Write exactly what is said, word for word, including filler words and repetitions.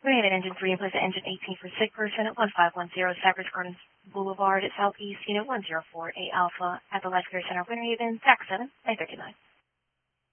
Winhaven Engine three and place at Engine eighteen for sick person at one five one zero Cypress Gardens Boulevard at Southeast Unit one zero four eight Alpha at the Life Care Center, Winter Haven, Tax seven, nine thirty-nine.